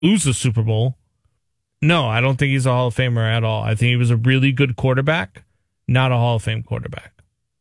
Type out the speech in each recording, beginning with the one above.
lose the Super Bowl. No, I don't think he's a Hall of Famer at all. I think he was a really good quarterback, not a Hall of Fame quarterback.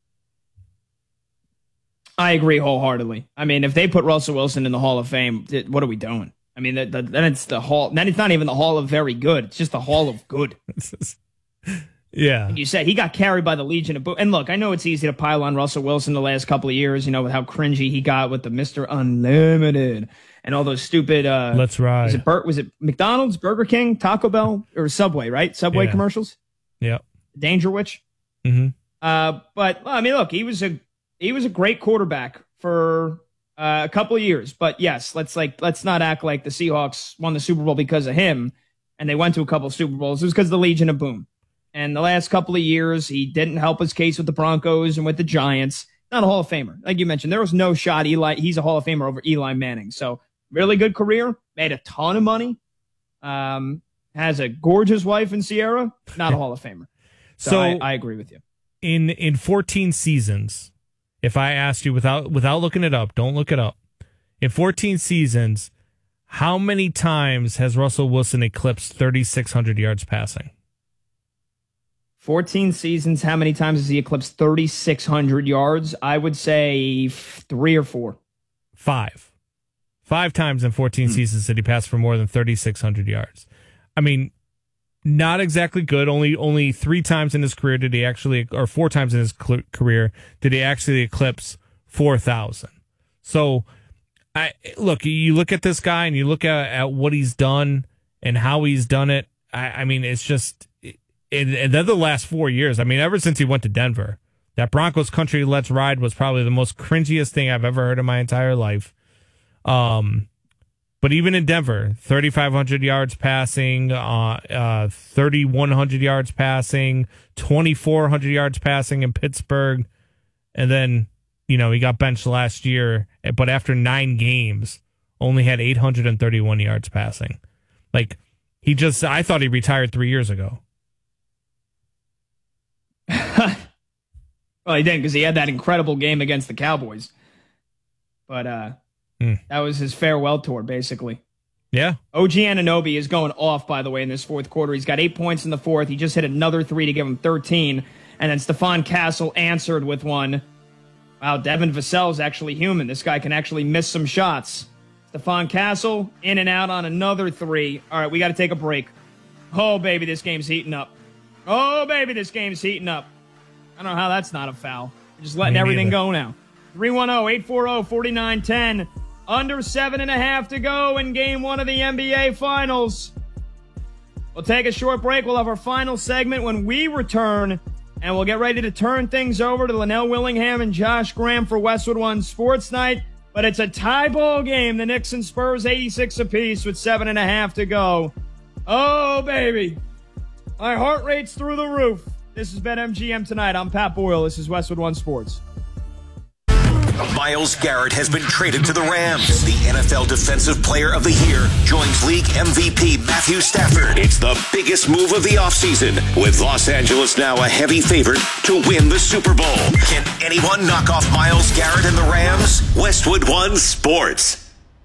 I agree wholeheartedly. I mean, if they put Russell Wilson in the Hall of Fame, what are we doing? I mean, then it's the Hall. Then it's not even the Hall of Very Good. It's just the Hall of Good. Yeah. Like you said, he got carried by the Legion of Boom. And look, I know it's easy to pile on Russell Wilson the last couple of years, with how cringy he got with the Mr. Unlimited and all those stupid Let's Ride. Was it McDonald's, Burger King, Taco Bell, or Subway, right? Subway commercials? Yeah. Danger Witch. Mm-hmm. But I mean, look, he was a great quarterback for a couple of years. But yes, let's not act like the Seahawks won the Super Bowl because of him and they went to a couple of Super Bowls. It was because of the Legion of Boom. And the last couple of years, he didn't help his case with the Broncos and with the Giants. Not a Hall of Famer. Like you mentioned, there was no shot he's a Hall of Famer over Eli Manning. So really good career, made a ton of money, has a gorgeous wife in Sierra, not a Hall of Famer. So I agree with you. In 14 seasons, if I asked you without looking it up, don't look it up. In 14 seasons, how many times has Russell Wilson eclipsed 3,600 yards passing? 14 seasons, how many times has he eclipsed 3,600 yards? I would say 3 or 4. 5. 5 times in 14 seasons did he pass for more than 3,600 yards. I mean, not exactly good. Only 3 times in his career did he actually, or 4 times in his career did he actually eclipse 4,000. So, you look at this guy and you look at what he's done and how he's done it. I mean, it's just. And then the last 4 years, I mean, ever since he went to Denver, that Broncos country let's ride was probably the most cringiest thing I've ever heard in my entire life. But even in Denver, 3,500 yards passing, 3,100 yards passing, 2,400 yards passing in Pittsburgh. And then, he got benched last year, but after 9 games, only had 831 yards passing. Like, I thought he retired 3 years ago. Well, he didn't because he had that incredible game against the Cowboys. But that was his farewell tour, basically. Yeah. OG Anunoby is going off, by the way, in this fourth quarter. He's got 8 points in the fourth. He just hit another 3 to give him 13. And then Stephon Castle answered with one. Wow, Devin Vassell's actually human. This guy can actually miss some shots. Stephon Castle in and out on another 3. All right, we got to take a break. Oh, baby, this game's heating up. Oh, baby, this game's heating up. I don't know how that's not a foul. We're just letting everything go now. 310-840-4910. Under 7.5 to go in Game 1 of the NBA Finals. We'll take a short break. We'll have our final segment when we return, and we'll get ready to turn things over to Linnell Willingham and Josh Graham for Westwood One Sports Night. But it's a tie ball game. The Knicks and Spurs 86 apiece with 7.5 to go. Oh, baby. My heart rate's through the roof. This is BetMGM Tonight. I'm Pat Boyle. This is Westwood One Sports. Myles Garrett has been traded to the Rams. The NFL Defensive Player of the Year joins league MVP Matthew Stafford. It's the biggest move of the offseason, with Los Angeles now a heavy favorite to win the Super Bowl. Can anyone knock off Myles Garrett and the Rams? Westwood One Sports.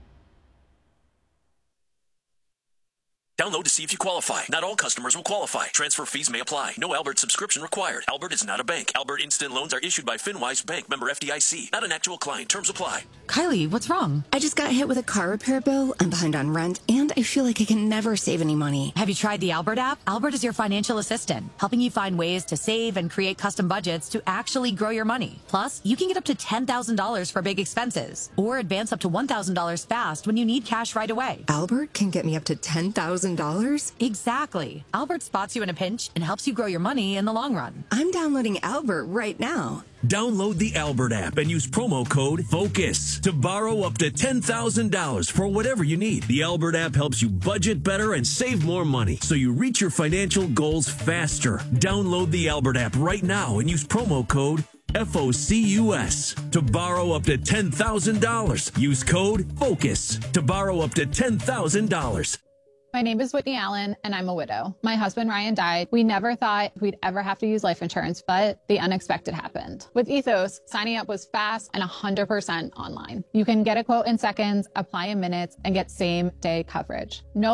Download to see if you qualify. Not all customers will qualify. Transfer fees may apply. No Albert subscription required. Albert is not a bank. Albert Instant Loans are issued by FinWise Bank, member FDIC. Not an actual client. Terms apply. Kylie, what's wrong? I just got hit with a car repair bill. I'm behind on rent, and I feel like I can never save any money. Have you tried the Albert app? Albert is your financial assistant, helping you find ways to save and create custom budgets to actually grow your money. Plus, you can get up to $10,000 for big expenses, or advance up to $1,000 fast when you need cash right away. Albert can get me up to $10,000? Exactly. Albert spots you in a pinch and helps you grow your money in the long run. I'm downloading Albert right now. Download the Albert app and use promo code FOCUS to borrow up to $10,000 for whatever you need. The Albert app helps you budget better and save more money so you reach your financial goals faster. Download the Albert app right now and use promo code FOCUS to borrow up to $10,000. Use code FOCUS to borrow up to $10,000. My name is Whitney Allen, and I'm a widow. My husband, Ryan, died. We never thought we'd ever have to use life insurance, but the unexpected happened. With Ethos, signing up was fast and 100% online. You can get a quote in seconds, apply in minutes, and get same-day coverage. No